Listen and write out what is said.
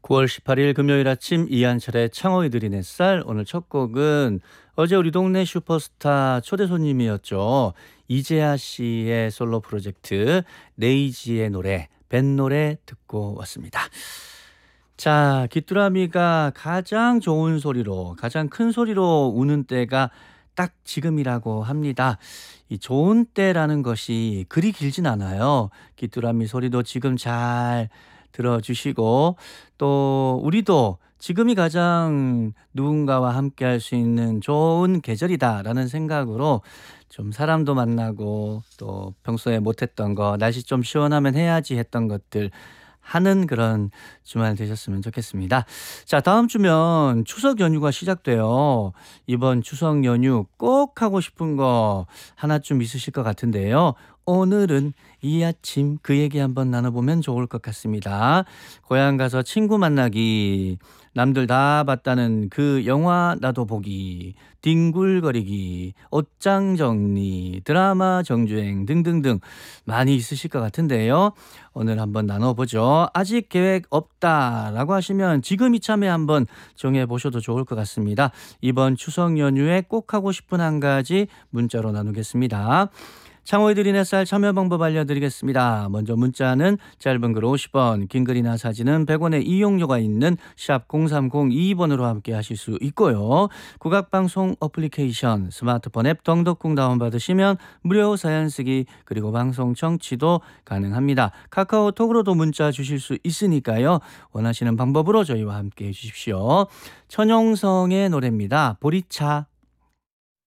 9월 18일 금요일 아침 이한철의 창호이 들린 햇살. 오늘 첫 곡은 어제 우리 동네 슈퍼스타 초대 손님이었죠. 이재하 씨의 솔로 프로젝트 네이지의 노래 뱃노래 듣고 왔습니다. 자, 귀뚜라미가 가장 좋은 소리로 가장 큰 소리로 우는 때가 딱 지금이라고 합니다. 이 좋은 때라는 것이 그리 길진 않아요. 귀뚜라미 소리도 지금 잘 들어주시고 또 우리도 지금이 가장 누군가와 함께 할 수 있는 좋은 계절이다라는 생각으로 좀 사람도 만나고 또 평소에 못했던 거 날씨 좀 시원하면 해야지 했던 것들 하는 그런 주말 되셨으면 좋겠습니다. 자, 다음 주면 추석 연휴가 시작돼요. 이번 추석 연휴 꼭 하고 싶은 거 하나쯤 있으실 것 같은데요. 오늘은 이 아침 그 얘기 한번 나눠보면 좋을 것 같습니다. 고향 가서 친구 만나기, 남들 다 봤다는 그 영화 나도 보기, 뒹굴거리기, 옷장 정리, 드라마 정주행 등등등 많이 있으실 것 같은데요. 오늘 한번 나눠보죠. 아직 계획 없다라고 하시면 지금 이참에 한번 정해보셔도 좋을 것 같습니다. 이번 추석 연휴에 꼭 하고 싶은 한 가지 문자로 나누겠습니다. 창호이 들린 햇살 참여 방법 알려드리겠습니다. 먼저 문자는 짧은 글 50원, 긴 글이나 사진은 100원의 이용료가 있는 샵 0302번으로 함께 하실 수 있고요. 국악방송 어플리케이션, 스마트폰 앱 덩덕궁 다운받으시면 무료 사연 쓰기 그리고 방송 청취도 가능합니다. 카카오톡으로도 문자 주실 수 있으니까요. 원하시는 방법으로 저희와 함께 해주십시오. 천용성의 노래입니다. 보리차.